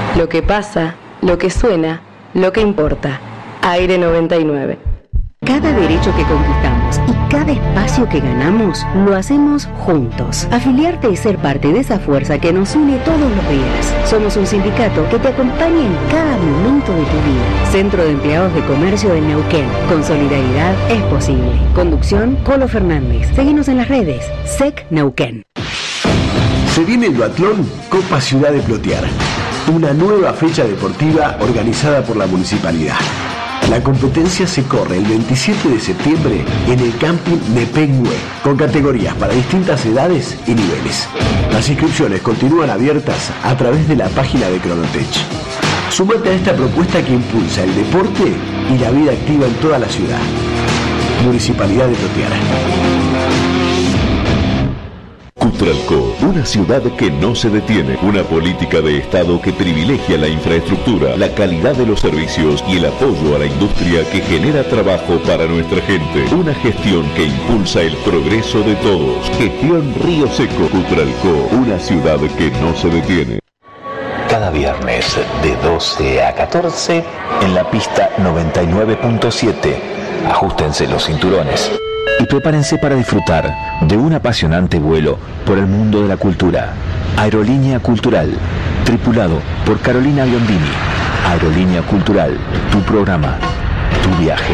Lo que pasa, lo que suena, lo que importa. Aire 99. Cada derecho que conquistamos y cada espacio que ganamos, lo hacemos juntos. Afiliarte es ser parte de esa fuerza que nos une todos los días. Somos un sindicato que te acompaña en cada momento de tu vida. Centro de Empleados de Comercio de Neuquén. Con solidaridad es posible. Conducción, Colo Fernández. Seguinos en las redes. SEC Neuquén. Se viene el duatlón Copa Ciudad de Plotiar. Una nueva fecha deportiva organizada por la municipalidad. La competencia se corre el 27 de septiembre en el camping Nepengue, con categorías para distintas edades y niveles. Las inscripciones continúan abiertas a través de la página de Cronotech. Súmate a esta propuesta que impulsa el deporte y la vida activa en toda la ciudad. Municipalidad de Plotiar. Cutralcó, una ciudad que no se detiene, una política de Estado que privilegia la infraestructura, la calidad de los servicios y el apoyo a la industria que genera trabajo para nuestra gente. Una gestión que impulsa el progreso de todos. Gestión Río Seco. Cutralcó, una ciudad que no se detiene. Cada viernes de 12 a 14 en la pista 99.7. Ajustense los cinturones y prepárense para disfrutar de un apasionante vuelo por el mundo de la cultura. Aerolínea Cultural, tripulado por Carolina Biondini. Aerolínea Cultural, tu programa, tu viaje.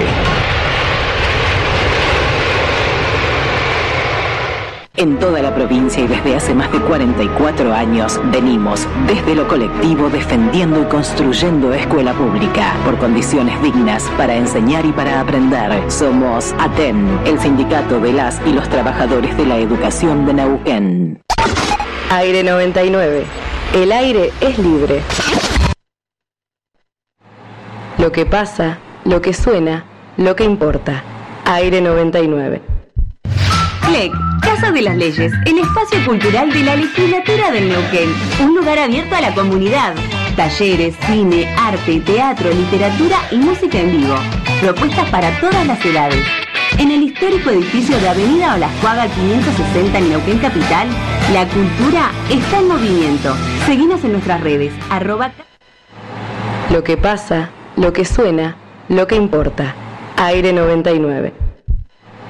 En toda la provincia y desde hace más de 44 años venimos desde lo colectivo defendiendo y construyendo escuela pública por condiciones dignas para enseñar y para aprender. Somos ATEN, el sindicato de las y los trabajadores de la educación de Neuquén. Aire 99. El aire es libre. Lo que pasa, lo que suena, lo que importa. Aire 99. CLEC, Casa de las Leyes, el espacio cultural de la legislatura del Neuquén, un lugar abierto a la comunidad. Talleres, cine, arte, teatro, literatura y música en vivo. Propuestas para todas las edades. En el histórico edificio de Avenida Olascuaga 560 en Neuquén Capital, la cultura está en movimiento. Seguinos en nuestras redes, Lo que pasa, lo que suena, lo que importa. Aire 99.